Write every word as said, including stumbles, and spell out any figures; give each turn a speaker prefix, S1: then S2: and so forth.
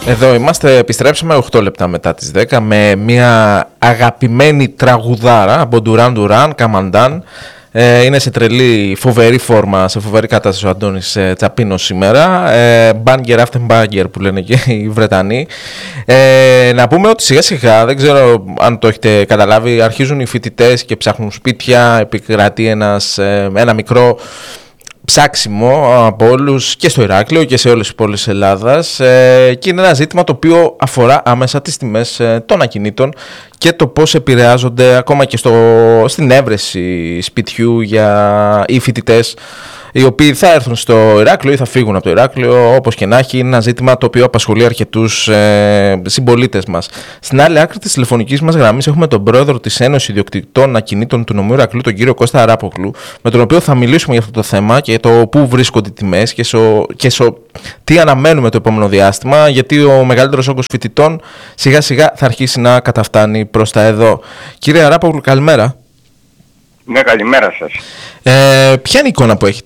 S1: Εδώ είμαστε, επιστρέψαμε οκτώ λεπτά μετά τις δέκα με μια αγαπημένη τραγουδάρα από Ντουράν Ντουράν, Καμαντάν. Ε, είναι σε τρελή, φοβερή φόρμα, σε φοβερή κατάσταση ο Αντώνης ε, Τσαπίνος σήμερα. Μπάνγκερ after μπάνγκερ που λένε και οι Βρετανοί. Ε, να πούμε ότι σιγά σιγά, δεν ξέρω αν το έχετε καταλάβει, αρχίζουν οι φοιτητές και ψάχνουν σπίτια, επικρατεί ένας, ε, ένα μικρό ψάξιμο από όλους και στο Ηράκλειο και σε όλες τις πόλεις της Ελλάδας, ε, και είναι ένα ζήτημα το οποίο αφορά άμεσα τις τιμές ε, των ακινήτων και το πώς επηρεάζονται ακόμα και στο, στην έβρεση σπιτιού για οι φοιτητές οι οποίοι θα έρθουν στο Ηράκλειο ή θα φύγουν από το Ηράκλειο. Όπως και να έχει, είναι ένα ζήτημα το οποίο απασχολεί αρκετούς ε, συμπολίτες μας. Στην άλλη άκρη της τηλεφωνικής μας γραμμής έχουμε τον πρόεδρο της Ένωσης Ιδιοκτητών Ακινήτων του Νομού Ηρακλείου, τον κύριο Κώστα Αράπογλου, με τον οποίο θα μιλήσουμε για αυτό το θέμα και το πού βρίσκονται οι τιμές και, σο, και σο, τι αναμένουμε το επόμενο διάστημα, γιατί ο μεγαλύτερος όγκος φοιτητών σιγά σιγά θα αρχίσει να καταφτάνει προς τα εδώ. Κύριε Αράπογλου, καλημέρα.
S2: Ναι, καλημέρα σας.
S1: Ε, ποια είναι η εικόνα που έχετε